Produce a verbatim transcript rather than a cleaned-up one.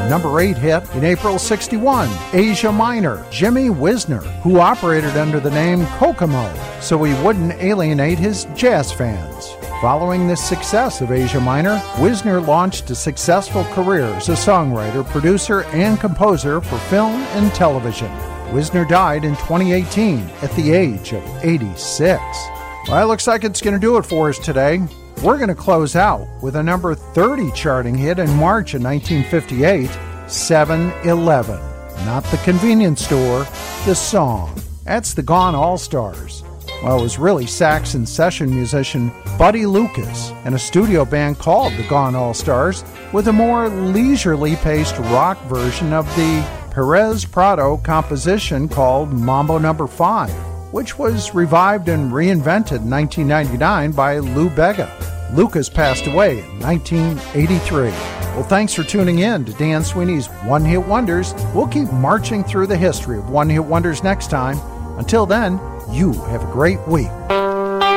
number eight hit in April sixty-one, Asia Minor, Jimmy Wisner, who operated under the name Kokomo, so he wouldn't alienate his jazz fans. Following the success of Asia Minor, Wisner launched a successful career as a songwriter, producer, and composer for film and television. Wisner died in twenty eighteen at the age of eighty-six. Well, it looks like it's going to do it for us today. We're going to close out with a number thirty charting hit in March of nineteen fifty-eight, seven eleven. Not the convenience store, the song. That's the Gone All-Stars. Well, it was really Saxon session musician Buddy Lucas and a studio band called the Gone All-Stars with a more leisurely paced rock version of the Perez Prado composition called Mambo Number five, which was revived and reinvented in nineteen ninety-nine by Lou Bega. Lucas passed away in nineteen eighty-three. Well, thanks for tuning in to Dan Sweeney's One Hit Wonders. We'll keep marching through the history of One Hit Wonders next time. Until then, you have a great week.